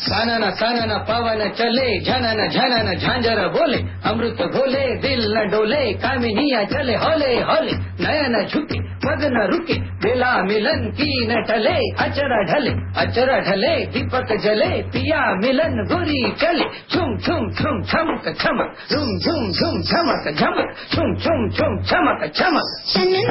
कानन पवन चले, झनन झनन झांझर बोले, अमृत घोले दिल न डोले, कामिनिया चले हौले हौले, नयन झुके पग न रुके, बेला मिलन की न टले, अचर ढले दीपक जले, पिया मिलन गोरी चले, छुम छुम छुम छमक छमक, झुम झुम झुम झमक झमक, छुम छुम छुम छमक छमक।